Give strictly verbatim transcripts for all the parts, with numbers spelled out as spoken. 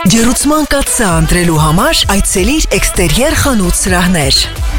Ջերուցման կաթսա ընտրելու համար այցելիր էքստերիեր խանութ սրահներ։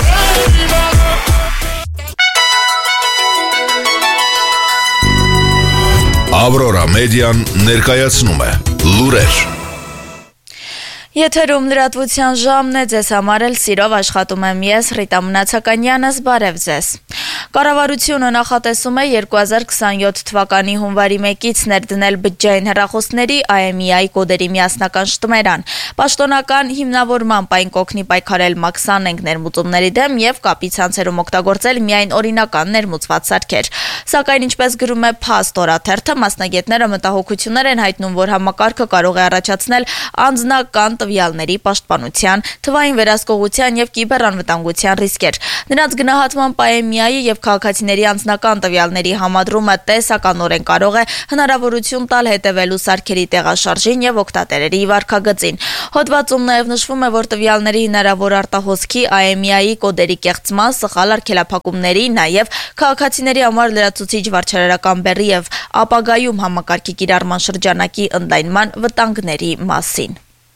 Ավրորա մեդիան ներկայացնում է լուրեր։ Եթերում լրատվության ժամն է, ձեզ համար էլ սիրով աշխատում եմ ես, Ռիտա Մնացականյանս, բարև ձեզ։ Կառավարությունը նախատեսում է երկու հազար քսանյոթ թվականի հունվարի մեկից ներդնել բջջային հեռախոսների I M E I կոդերի միասնական շտմերան։ Պաշտոնական հիմնավորմամբ այն կօգնի պայքարել մաքսանենգ ներմուծումների դեմ եւ կապի ցանցերում օգտագործել միայն օրինական ներմուծված սարքեր։ Սակայն ինչպես գրում է Փաստ օրաթերթը, մասնագետները մտահոգություններ են հայտնում, որ համակարգը կարող է առաջացնել անձնական տվյալների պաշտպանության, թվային վերահսկողության եւ կիբերանվտանգության ռիսկեր։ Նրանց գնահատմամբ I M E I-ը եւ քաղաքացիների անձնական տվյալների համադրումը տեսականորեն կարող է հնարավորություն տալ հետևելու սարքերի տեղաշարժին եւ օգտատերերի վարքագծին։ Հոդվածում նաեւ նշվում է, որ տվյալների հնարավոր արտահոսքի I M E I-ի կոդերի կեղծման, սխալ արգելափակումների, նաեւ քաղաքացիների համար լրացուցիչ վարչարարական բեռի եւ ապագայում համակարգի կիրառման շրջանակի ընդլայնման վտանգների մասին։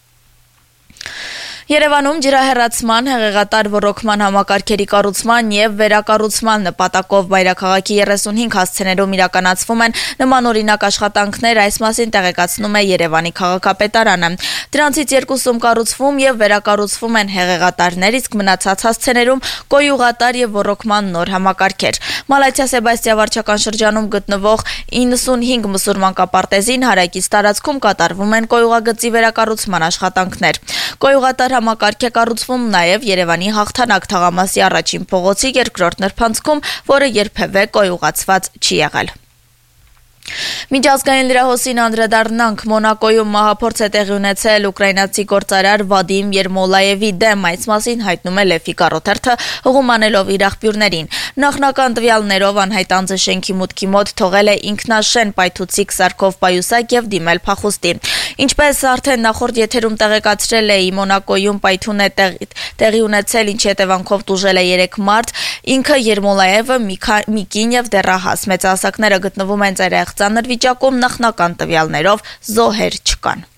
Երևանում ջրահեռացման, հեղեղատար ոռոգման համակարգերի կառուցման եւ վերակառուցման նպատակով Մայրաքաղաքի երեսունհինգ հասցեներում իրականացվում են նմանօրինակ աշխատանքներ, այս մասին տեղեկացնում է Երևանի քաղաքապետարանը։ Դրանցից երկուսում կառուցվում եւ վերակառուցվում են հեղեղատարներ, իսկ մնացած հասցեներում կոյուղատար եւ ոռոգման նոր համակարգեր։ Մալաթիա Սեբաստիա վարչական շրջանում գտնվող իննսունհինգ մուսուլման կապարտեզին հարակից տարածքում կատարվում են կոյուղագծի վերակառուցման աշխատանքներ։ Կոյուղատար համակարգ է կառուցվում նաև Երևանի Հաղթանակ թաղամասի առաջին փողոցի երկրորդ նրբանցքում, որը երբևէ կոյուղացված չի եղել։ Միջազգային լրահոսին անդրադառնանք, Մոնակոյում մահափորձ է տեղի ունեցել ուկրաինացի գործարար Վադիմ Երմոլաևի դեմ, այս մասին հայտնում է Լեֆիկա ռոթերթը, հղումանելով իր աղբյուրներին։ Նախնական տվյալներով անհայտ անձը շենքի մուտքի մոտ թողել է ինքնաշեն պայթուցիկ սարքով պայուսակ եւ դիմել փախուստի։ Ինչպես արդեն նախորդ եթերում տեղեկացրել էի, Մոնակոյում պայթուն է տեղի ունեցել, ինչի հետևանքով տուժել է երեք մարդ, ինքը Երմոլաևը մի կին եւ դեռահաս։ Մեծահասակները գտնվում են ծայրահեղ վիճակում, նախնական տվյալներով զոհեր չկան։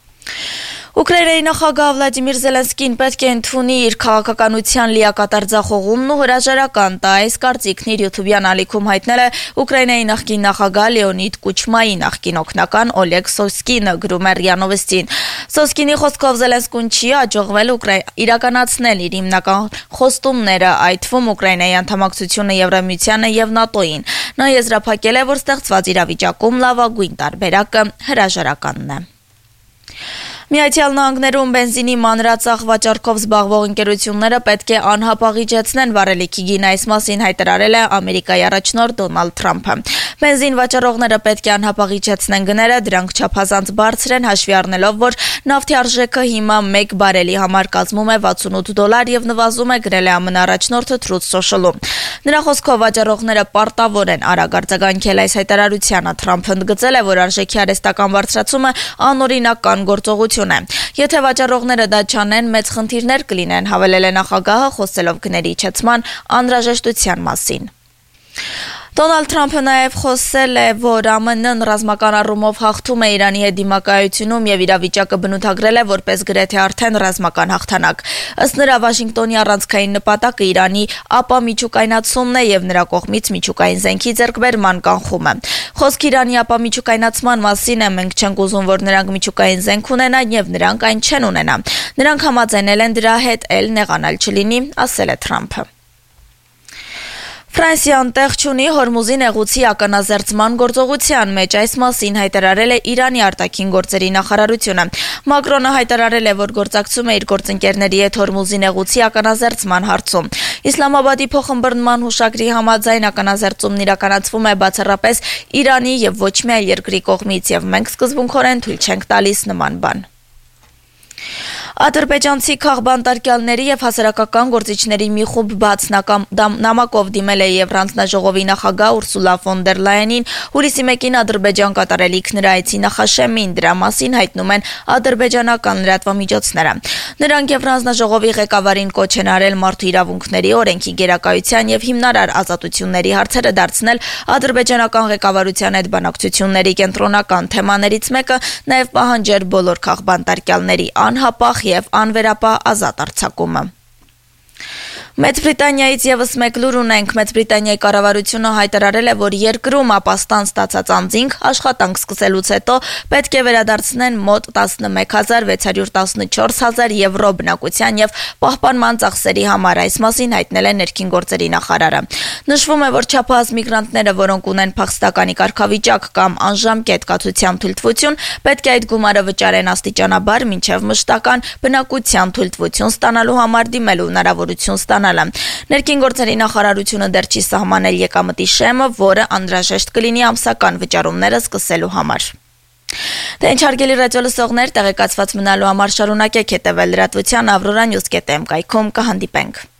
Ուկրաինայի նախագահ Վլադիմիր Զելենսկին պետք է ընդունի իր քաղաքականության լիակատար ձախողումն ու հրաժարական տա, այս կարծիքն իր յութուբյան ալիքում հայտնել է Ուկրաինայի նախկին նախագահ Լեոնիդ Կուչմայի նախկին օգնական Օլեգ Սոսկինը, գրում է ՌԻԱ Նովոստին։ Սոսկինի խոսքով Զելենսկուն չի աջողվել իրականացնել իր հիմնական խոստումները, այդ թվում Ուկրաինայի անդամակցությունը Եվրամիությանը եւ ՆԱՏՕ-ին։ Նա եզրափակել է, որ ստեղծված իրավիճակում լավագույն տարբերակը հրաժարականն է։ Միացյալ Նահանգներում բենզինի մանրածախ վաճառքով զբաղվող ընկերությունները պետք է անհապաղիջեցնեն վառելիքի գինը, այս մասին հայտարարել է Ամերիկայի առաջնորդ Դոնալդ Թրամփը։ Բենզին վաճառողները պետք է անհապաղիջեցնեն գները, դրանք չափազանց բարձր են, հաշվի առնելով, որ նավթի արժեքը հիմա մեկ բարելի համար կազմում է վաթսունութ դոլար եւ նվազում է, գրել է ԱՄՆ առաջնորդը Truth Social-ում։ Նրա խոսքով վաճառողները պարտավոր են արագ արձագանքել այս հայտարարությանը։ Թրամփը ընդգծել է, որ արժեքի արհեստական բարձրացումը անօրինական գործողություն է։ Եթե վաճառողները դա չանեն, մեծ խնդիրներ կլինեն, հավելել է նախագահը, խոսելով գների իջեցման անհրաժեշտության մասին։ Դոնալդ Թրամփը նաև խոսել է, որ ԱՄՆ-ն ռազմական առումով հաղթում է Իրանի հետ դիմակայությունում եւ իրավիճակը բնութագրել է որպես գրեթե արդեն ռազմական հաղթանակ։ Ըստ նրա, Վաշինգտոնի առանցքային նպատակը Իրանի ապամիջուկայնացումն է եւ նրա կողմից միջուկային զենքի ձեռքբերման կանխումը։ Խոսք Իրանի ապամիջուկայնացման մասին է, մենք չենք ուզում, որ նրանք միջուկային զենք ունենան եւ նրանք այն չեն ունենա։ Նրանք համաձայնել են դրա հետ էլ նեղանալ չլինի, ասել է Թրամփը։ Ֆրանսիան տեղ չունի Հորմուզի նեղուցի ականազերծման գործողության մեջ, այս մասին հայտարարել է Իրանի արտաքին գործերի նախարարությունը։ Մակրոնը հայտարարել է, որ գործակցում է իր գործընկերների հետ Հորմուզի նեղուցի ականազերծման հարցում։ Իսլամաբադի փոխըմբռնման հուշագրի համաձայն ականազերծումն իրականացվում է բացառապես Իրանի եւ ոչ մի այլ երկրի կողմից, եւ մենք սկզբունքորեն թույլ չենք տալիս նման բան։ Ադրբեջանցի քաղբանտարկյալների եւ հասարակական գործիչների մի խումբ բաց նամակով դիմել է Եվրանձնաժողովի նախագահ Ուրսուլա ֆոն դեր Լայենին, հուլիսի մեկին Ադրբեջան կատարելիք նրա այցի նախաշեմին, դրա մասին հայտնում են ադրբեջանական լրատվամիջոցները։ Նրանք Եվրանձնաժողովի ղեկավարին կոչ են արել մարդու իրավունքների, օրենքի գերակայության եւ հիմնարար ազատությունների հարցերը դարձնել ադրբեջանական ղեկավարության հետ բանակցությունների կենտրոնական թեմաներից մեկը, նաեւ պահանջել բոլոր քաղբանտարկյալների անհապաղ եւ անվերապահ ազատ արձակումը։ Մեծ Բրիտանիայից եւս մեկ լուր ունենք։ Մեծ Բրիտանիայի կառավարությունը հայտարարել է, որ երկրում ապաստան ստացած անձինք աշխատանք սկսելուց հետո պետք է վերադարձնեն մոտ տասնմեկ հազար վեց հարյուր տասնչորս հազար եվրո բնակության եւ պահպանման ծախսերի համար։ Այս մասին հայտնել է ներքին գործերի նախարարը։ Նշվում է, որ չափահաս միգրանտները, որոնք ունեն փախստականի կարգավիճակ կամ անժամկետ կացության թույլտվություն, պետք է այդ գումարը վճարեն աստիճանաբար մինչեւ մշտական բնակության թույլտվություն ստանալու համար դիմելու հնարավորություն ստանալ։ Ներքին գործերի նախարարությունը դեռ չի սահմանել եկամտի շեմը, որը անհրաժեշտ կլինի ամսական վճարումները սկսելու համար։ Դե ինչ հարգելի ռադիո լսողներ, տեղեկացված մնալու համար շարունակեք հետևել լրատվության Aurora News կետ em կայքում, կհանդիպենք։